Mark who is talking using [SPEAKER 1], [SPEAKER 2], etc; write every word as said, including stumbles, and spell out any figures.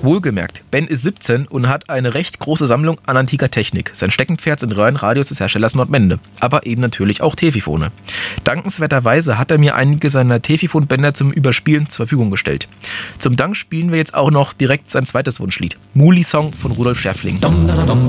[SPEAKER 1] Wohlgemerkt, Ben ist siebzehn und hat eine recht große Sammlung an antiker Technik. Sein Steckenpferd sind Röhrenradios des Herstellers Nordmende, aber eben natürlich auch Tefifone. Dankenswerterweise hat er mir einige seiner Tefifon-Bänder zum Überspielen zur Verfügung gestellt. Zum Dank spielen wir jetzt auch noch direkt sein zweites Wunschlied, Muli-Song von Rudolf Scherfling.